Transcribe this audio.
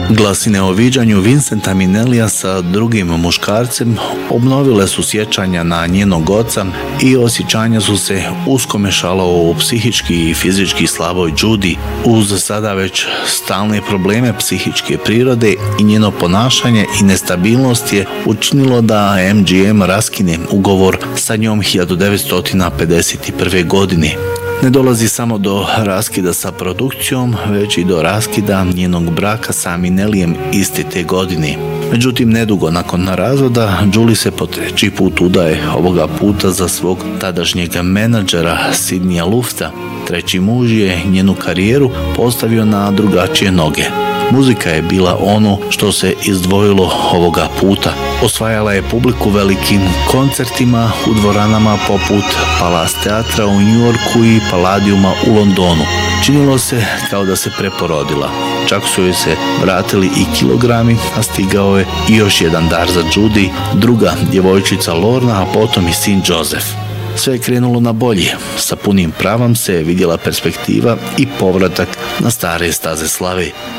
Glasine o viđanju Vincenta Minnellija sa drugim muškarcem obnovile su sjećanja na njenog oca i osjećanja su se usko mešala u psihički i fizički slaboj Judy uz sada već stalne probleme psihičke prirode i njeno ponašanje i nestabilnost je učinilo da MGM raskine ugovor sa njom 1951. godine. Ne dolazi samo do raskida sa produkcijom, već i do raskida njenog braka sa Minnellijem iste te godine. Međutim, nedugo nakon razvoda, Julie se po treći put udaje, ovoga puta za svog tadašnjeg menadžera Sidneya Lufta. Treći muž je njenu karijeru postavio na drugačije noge. Muzika je bila ono što se izdvojilo ovoga puta. Osvajala je publiku velikim koncertima u dvoranama poput Palace teatra u New Yorku i Palladiuma u Londonu. Činilo se kao da se preporodila. Čak su joj se vratili i kilogrami, a stigao je i još jedan dar za Judy, druga djevojčica Lorna, a potom i sin Joseph. Sve je krenulo na bolje. Sa punim pravom se je vidjela perspektiva i povratak na stare staze slave.